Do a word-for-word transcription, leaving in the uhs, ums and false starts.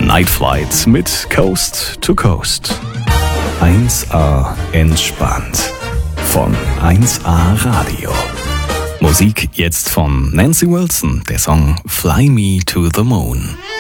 Night Flight mit Coast to Coast. eins A entspannt. Von eins A Radio. Musik jetzt von Nancy Wilson, der Song Fly Me to the Moon.